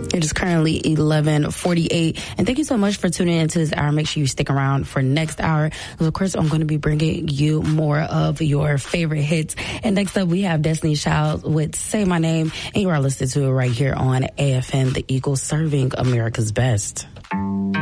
It is currently 11:48. And thank you so much for tuning into this hour. Make sure you stick around for next hour. Of course, I'm going to be bringing you more of your favorite hits. And next up, we have Destiny Child with Say My Name. And you are listening to it right here on AFM, the Eagle, serving America's best.